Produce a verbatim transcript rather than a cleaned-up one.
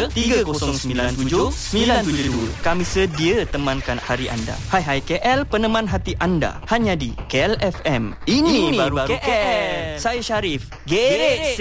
tiga kosong sembilan tujuh sembilan tujuh dua. Kami sedia temankan hari anda. Hai Hai K L, peneman hati anda hanya di K L F M. Ini, Ini baru, baru K L. K L. Saya Syarif. Get it.